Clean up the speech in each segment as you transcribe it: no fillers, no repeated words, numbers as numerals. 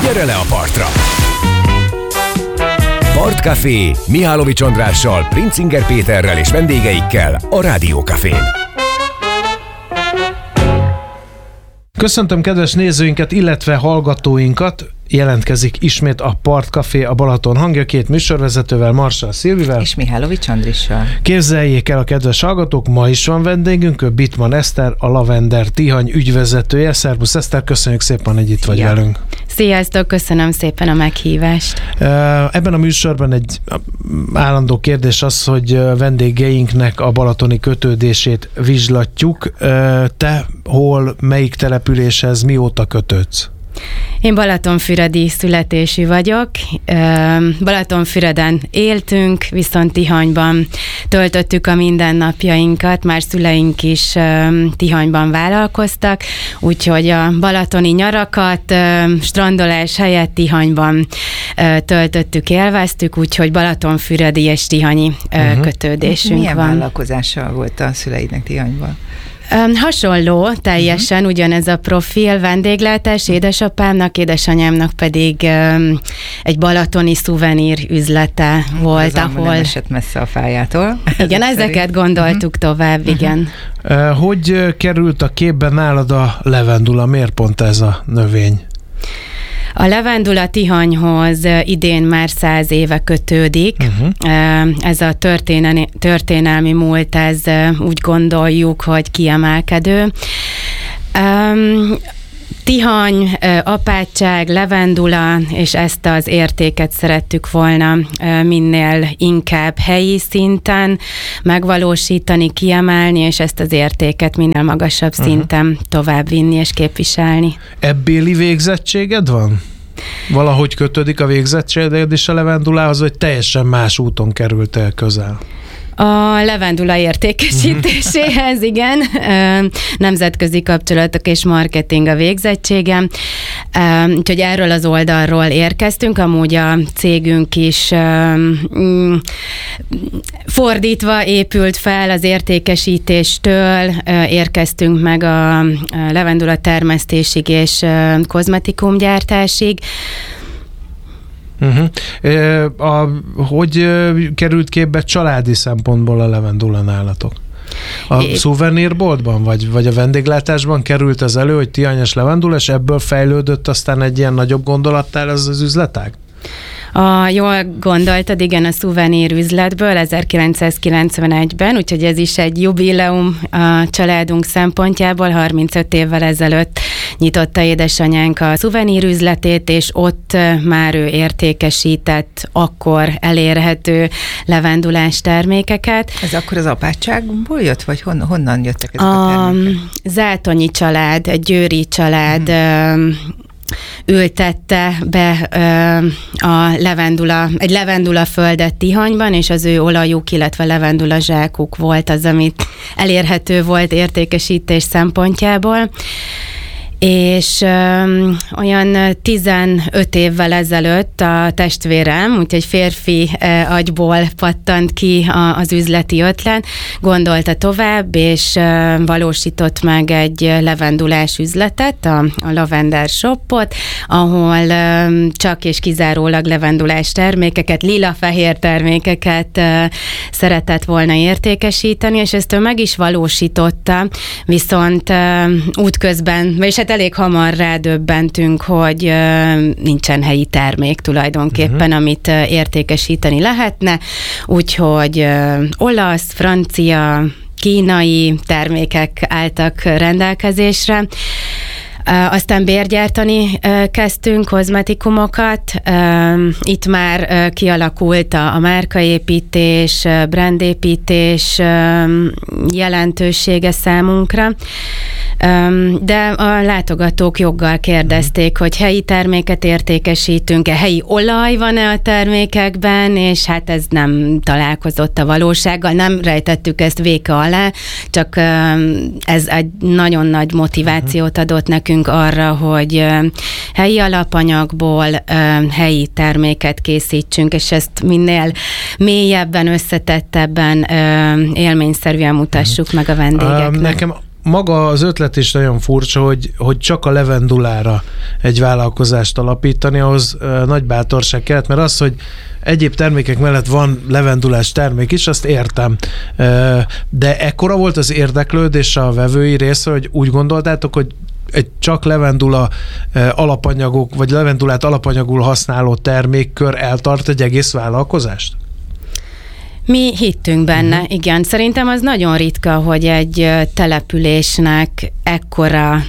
Gyere le a partra! Partcafé Mihálovics Andrással, Princinger Péterrel és vendégeikkel a Rádiókafén. Köszöntöm kedves nézőinket, illetve hallgatóinkat. Jelentkezik ismét a Partcafé, a Balaton hangja, két műsorvezetővel, Marssal Szilvivel és Mihálovics Andrissal. Képzeljék el a kedves hallgatók, ma is van vendégünk, Bittmann Eszter, a Lavender Tihany ügyvezetője. Szerbusz Eszter, köszönjük szépen, hogy itt vagy velünk. Sziasztok, köszönöm szépen a meghívást. Ebben a műsorban egy állandó kérdés az, hogy vendégeinknek a balatoni kötődését vizslatjuk. Te hol, melyik településhez, mióta kötődsz? Én balatonfüredi születésű vagyok. Balatonfüreden éltünk, viszont Tihanyban töltöttük a mindennapjainkat, már szüleink is Tihanyban vállalkoztak, úgyhogy a balatoni nyarakat strandolás helyett Tihanyban töltöttük, élveztük, úgyhogy balatonfüredi és tihanyi kötődésünk Milyen van. vállalkozással volt a szüleidnek Tihanyban? Hasonló, teljesen ugyanez a profil, vendéglátás, édesapámnak, édesanyámnak pedig egy balatoni szuvenír üzlete volt, ahol... Nem esett messze a fájától. Igen, ezeket gondoltuk tovább, igen. Hogy került a képbe nálad a levendula? Miért pont ez a növény? A levendula Tihanyhoz idén már 100 éve kötődik. Ez a történelmi múlt, ez úgy gondoljuk, hogy kiemelkedő. Tihany, apátság, levendula, és ezt az értéket szerettük volna minél inkább helyi szinten megvalósítani, kiemelni, és ezt az értéket minél magasabb szinten továbbvinni és képviselni. Ebbéli végzettséged van? Valahogy kötődik a végzettséged is a levendulához, vagy teljesen más úton került el közel? A levendula értékesítéséhez, igen. Nemzetközi kapcsolatok és marketing a végzettségem. Úgyhogy erről az oldalról érkeztünk, amúgy a cégünk is fordítva épült fel az értékesítéstől, érkeztünk meg a levendula termesztésig és kozmetikumgyártásig. Hogy került képbe családi szempontból a levendula nálatok? A szuvenírboltban, vagy a vendéglátásban került az elő, hogy tihanyos levendula, és ebből fejlődött aztán egy ilyen nagyobb gondolattál ez az üzletág? Jól gondoltad, igen, a szuvenír üzletből 1991-ben, úgyhogy ez is egy jubileum a családunk szempontjából. 35 évvel ezelőtt nyitotta édesanyánk a szuvenír üzletét, és ott már ő értékesített akkor elérhető levendulás termékeket. Ez akkor az apátságból jött, vagy honnan jöttek ezek a termékek? Zátonyi család, egy győri család ültette be egy levendula földet Tihanyban, és az ő olajuk, illetve levendula zsákuk volt az, amit elérhető volt értékesítés szempontjából. És olyan 15 évvel ezelőtt a testvérem, úgyhogy férfi agyból pattant ki az üzleti ötlet, gondolta tovább, és valósított meg egy levendulás üzletet, a Lavender Shopot, ahol csak és kizárólag levendulás termékeket, lila-fehér termékeket szeretett volna értékesíteni, és ezt ő meg is valósította, viszont útközben, vagyis hát elég hamar rádöbbentünk, hogy nincsen helyi termék tulajdonképpen, amit értékesíteni lehetne, úgyhogy olasz, francia, kínai termékek álltak rendelkezésre. Aztán bérgyártani kezdtünk, kozmetikumokat. Itt már kialakult a márkaépítés, brandépítés jelentősége számunkra. De a látogatók joggal kérdezték, hogy helyi terméket értékesítünk-e, helyi olaj van-e a termékekben, és hát ez nem találkozott a valósággal, nem rejtettük ezt véka alá, csak ez egy nagyon nagy motivációt adott nekünk arra, hogy helyi alapanyagból helyi terméket készítsünk, és ezt minél mélyebben, összetettebben, élményszerűen mutassuk meg a vendégeknek. Nekem maga az ötlet is nagyon furcsa, hogy csak a levendulára egy vállalkozást alapítani, ahhoz nagy bátorság kellett, mert az, hogy egyéb termékek mellett van levendulás termék is, azt értem. De ekkora volt az érdeklődés a vevői részről, hogy úgy gondoltátok, hogy egy csak levendula alapanyagok, vagy levendulát alapanyagul használó termékkör eltart egy egész vállalkozást? Mi hittünk benne, igen. Szerintem az nagyon ritka, hogy egy településnek ekkora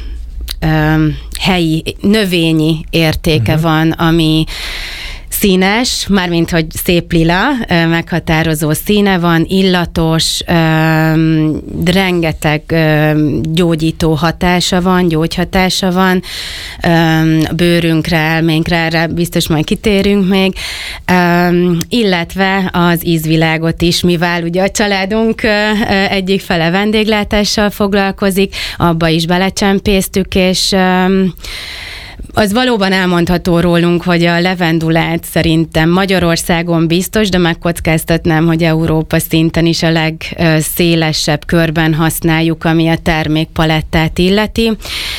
helyi, növényi értéke van, ami színes, mármint, hogy szép lila, meghatározó színe van, illatos, rengeteg gyógyító hatása van, gyógyhatása van, bőrünkre, elménkre, erre biztos majd kitérünk még, illetve az ízvilágot is, mivel ugye a családunk egyik fele vendéglátással foglalkozik, abba is belecsempésztük, és az valóban elmondható rólunk, hogy a levendulát szerintem Magyarországon biztos, de megkockáztatnám, hogy Európa szinten is a legszélesebb körben használjuk, ami a termékpalettát illeti.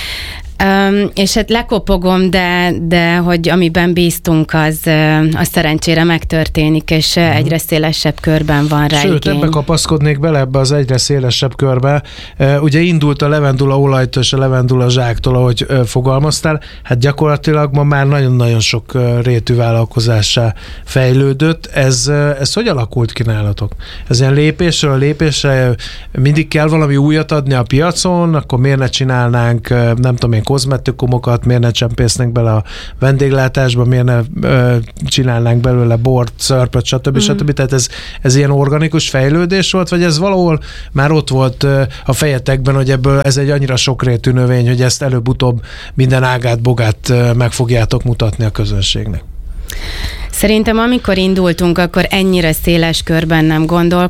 És hát lekopogom, de hogy amiben bíztunk, az szerencsére megtörténik, és egyre szélesebb körben van rá Sőt, igény. ebbe kapaszkodnék bele, ebbe az egyre szélesebb körbe. Ugye indult a levendula olajtól és a levendula zsáktól, ahogy fogalmaztál, hát gyakorlatilag ma már nagyon-nagyon sok rétű vállalkozássá fejlődött. Ez hogy alakult ki nálatok? Ez ilyen lépésről lépésre mindig kell valami újat adni a piacon, akkor miért ne csinálnánk, nem tudom én, kozmetikumokat, miért ne csempésznénk bele a vendéglátásba, miért ne csinálnánk belőle bort, szörpöt, stb. Tehát ez ilyen organikus fejlődés volt, vagy ez valahol már ott volt a fejetekben, hogy ebből ez egy annyira sokrétű növény, hogy ezt előbb-utóbb minden ágát, bogát meg fogjátok mutatni a közönségnek? Szerintem amikor indultunk, akkor ennyire széles körben nem gondolkodtunk,